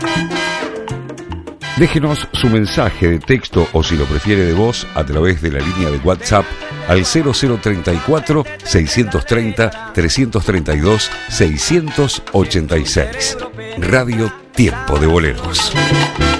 Déjenos su mensaje de texto o, si lo prefiere, de voz a través de la línea de WhatsApp al 0034 630 332 686. Radio Tiempo de Boleros.